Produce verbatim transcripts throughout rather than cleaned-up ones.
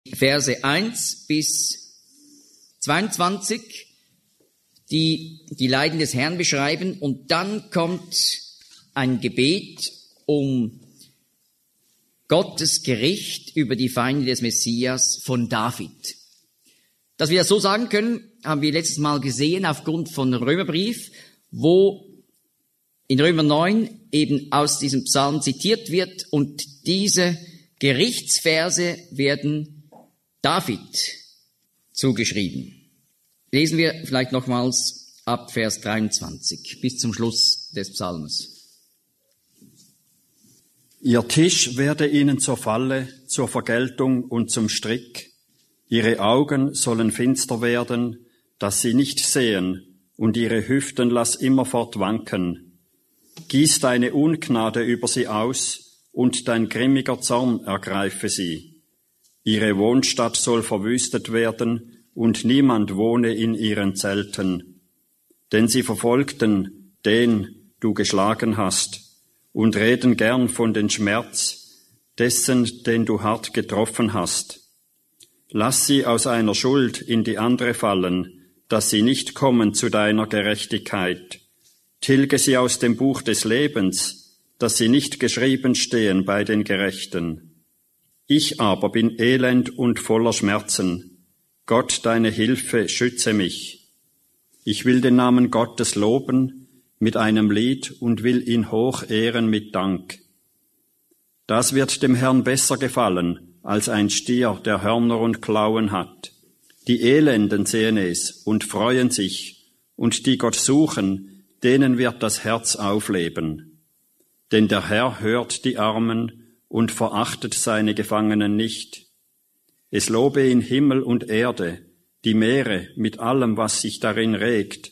Verse eins bis zweiundzwanzig, die die Leiden des Herrn beschreiben, und dann kommt ein Gebet um Gottes Gericht über die Feinde des Messias von David. Dass wir das so sagen können, haben wir letztes Mal gesehen aufgrund von Römerbrief, wo in Römer neun eben aus diesem Psalm zitiert wird, und diese Gerichtsverse werden David zugeschrieben. Lesen wir vielleicht nochmals ab Vers dreiundzwanzig bis zum Schluss des Psalms. Ihr Tisch werde ihnen zur Falle, zur Vergeltung und zum Strick. Ihre Augen sollen finster werden, dass sie nicht sehen, und ihre Hüften lass immerfort wanken. Gieß deine Ungnade über sie aus, und dein grimmiger Zorn ergreife sie. Ihre Wohnstadt soll verwüstet werden, und niemand wohne in ihren Zelten. Denn sie verfolgten den du geschlagen hast, und reden gern von den Schmerz dessen, den du hart getroffen hast. Lass sie aus einer Schuld in die andere fallen, dass sie nicht kommen zu deiner Gerechtigkeit. Tilge sie aus dem Buch des Lebens, dass sie nicht geschrieben stehen bei den Gerechten. Ich aber bin elend und voller Schmerzen. Gott, deine Hilfe, schütze mich. Ich will den Namen Gottes loben mit einem Lied und will ihn hoch ehren mit Dank. Das wird dem Herrn besser gefallen als ein Stier, der Hörner und Klauen hat. Die Elenden sehen es und freuen sich, und die Gott suchen, denen wird das Herz aufleben. Denn der Herr hört die Armen und verachtet seine Gefangenen nicht. Es lobe ihn Himmel und Erde, die Meere mit allem, was sich darin regt.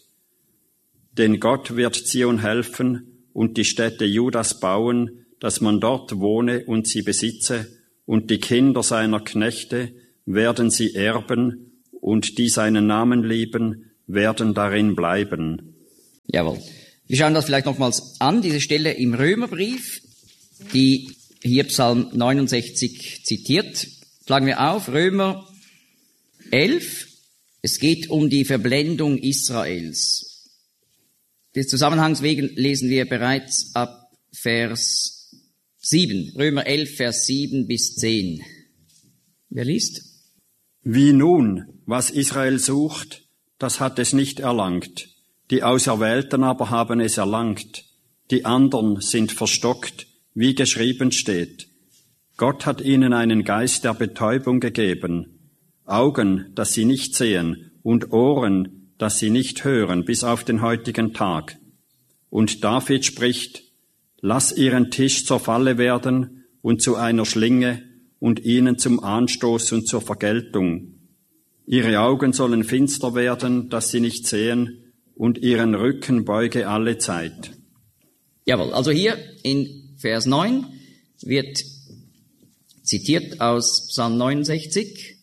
Denn Gott wird Zion helfen und die Städte Judas bauen, dass man dort wohne und sie besitze, und die Kinder seiner Knechte werden sie erben, und die seinen Namen lieben, werden darin bleiben. Jawohl. Wir schauen das vielleicht nochmals an, diese Stelle im Römerbrief, die hier Psalm neunundsechzig zitiert. Schlagen wir auf, Römer elf. Es geht um die Verblendung Israels. Des Zusammenhangs wegen lesen wir bereits ab Vers sieben. Römer elf, Vers sieben bis zehn. Wer liest? Wie nun, was Israel sucht, das hat es nicht erlangt. Die Auserwählten aber haben es erlangt. Die anderen sind verstockt, wie geschrieben steht. Gott hat ihnen einen Geist der Betäubung gegeben, Augen, dass sie nicht sehen, und Ohren, dass sie nicht hören, bis auf den heutigen Tag. Und David spricht, lass ihren Tisch zur Falle werden und zu einer Schlinge und ihnen zum Anstoß und zur Vergeltung. Ihre Augen sollen finster werden, dass sie nicht sehen, und ihren Rücken beuge alle Zeit. Jawohl, also hier in Vers neun wird zitiert aus Psalm neunundsechzig,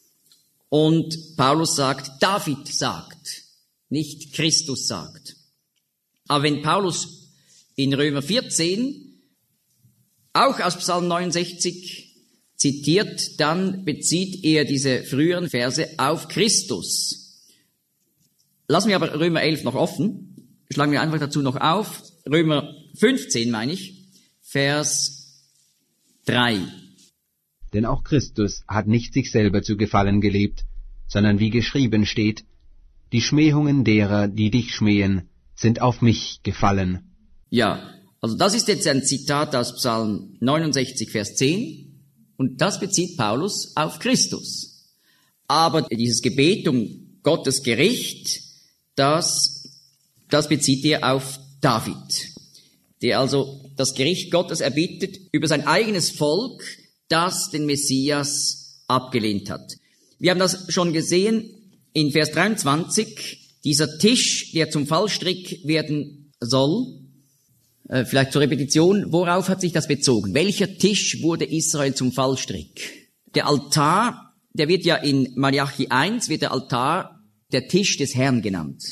und Paulus sagt, David sagt, nicht Christus sagt. Aber wenn Paulus in Römer vierzehn auch aus Psalm neunundsechzig zitiert, dann bezieht er diese früheren Verse auf Christus. Lassen wir aber Römer elf noch offen. Schlagen wir einfach dazu noch auf. Römer fünfzehn meine ich, Vers drei. Denn auch Christus hat nicht sich selber zu gefallen gelebt, sondern wie geschrieben steht, die Schmähungen derer, die dich schmähen, sind auf mich gefallen. Ja, also das ist jetzt ein Zitat aus Psalm neunundsechzig, Vers zehn, und das bezieht Paulus auf Christus. Aber dieses Gebet um Gottes Gericht, das, das bezieht er auf David, der also das Gericht Gottes erbittet über sein eigenes Volk, das den Messias abgelehnt hat. Wir haben das schon gesehen in Vers dreiundzwanzig, dieser Tisch, der zum Fallstrick werden soll. Äh, vielleicht zur Repetition, worauf hat sich das bezogen? Welcher Tisch wurde Israel zum Fallstrick? Der Altar, der wird ja in Malachi eins, wird der Altar der Tisch des Herrn genannt.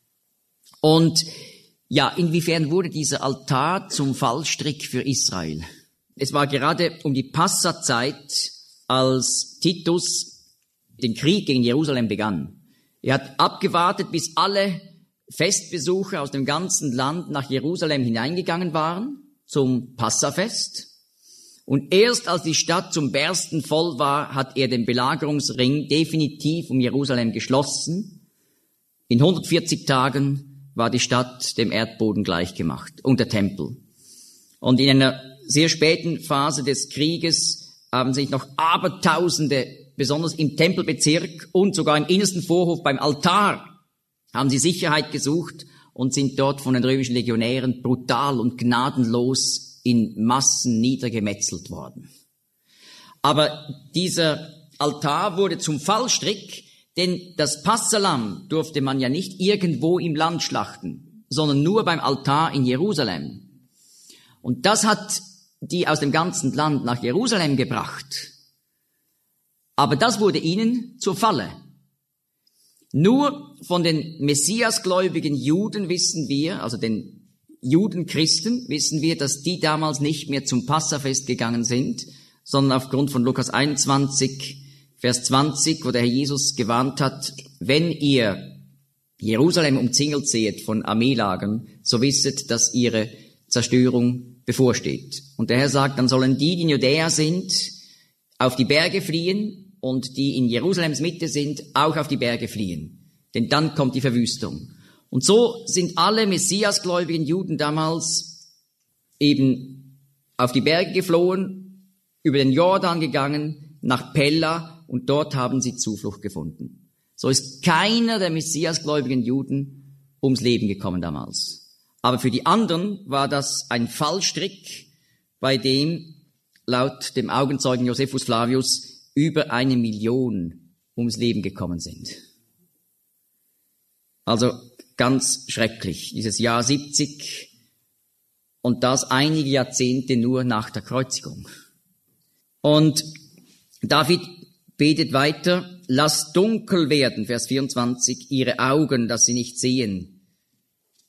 Und ja, inwiefern wurde dieser Altar zum Fallstrick für Israel? Es war gerade um die Passazeit, als Titus den Krieg gegen Jerusalem begann. Er hat abgewartet, bis alle Festbesucher aus dem ganzen Land nach Jerusalem hineingegangen waren zum Passafest. Und erst als die Stadt zum Bersten voll war, hat er den Belagerungsring definitiv um Jerusalem geschlossen. In hundertvierzig Tagen war die Stadt dem Erdboden gleichgemacht und der Tempel. Und in einer sehr späten Phase des Krieges haben sich noch Abertausende, besonders im Tempelbezirk und sogar im innersten Vorhof beim Altar, haben sie Sicherheit gesucht und sind dort von den römischen Legionären brutal und gnadenlos in Massen niedergemetzelt worden. Aber dieser Altar wurde zum Fallstrick, denn das Passahlamm durfte man ja nicht irgendwo im Land schlachten, sondern nur beim Altar in Jerusalem. Und das hat die aus dem ganzen Land nach Jerusalem gebracht. Aber das wurde ihnen zur Falle. Nur von den messiasgläubigen Juden wissen wir, also den Judenchristen, wissen wir, dass die damals nicht mehr zum Passafest gegangen sind, sondern aufgrund von Lukas einundzwanzig, Vers zwanzig, wo der Herr Jesus gewarnt hat, wenn ihr Jerusalem umzingelt seht von Armeelagern, so wisset, dass ihre Zerstörung bevorsteht. Und der Herr sagt, dann sollen die, die in Judäa sind, auf die Berge fliehen und die in Jerusalems Mitte sind, auch auf die Berge fliehen. Denn dann kommt die Verwüstung. Und so sind alle messiasgläubigen Juden damals eben auf die Berge geflohen, über den Jordan gegangen, nach Pella, und dort haben sie Zuflucht gefunden. So ist keiner der messiasgläubigen Juden ums Leben gekommen damals. Aber für die anderen war das ein Fallstrick, bei dem laut dem Augenzeugen Josephus Flavius über eine Million ums Leben gekommen sind. Also ganz schrecklich, dieses Jahr siebzig und das einige Jahrzehnte nur nach der Kreuzigung. Und David betet weiter, lasst dunkel werden, Vers vierundzwanzig, ihre Augen, dass sie nicht sehen,